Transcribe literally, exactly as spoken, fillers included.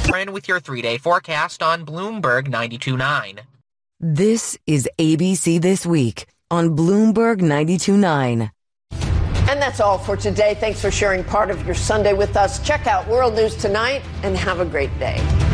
With your three-day forecast on Bloomberg ninety-two point nine. This is A B C This Week on Bloomberg ninety-two point nine. And that's all for today. Thanks for sharing part of your Sunday with us. Check out World News Tonight and have a great day.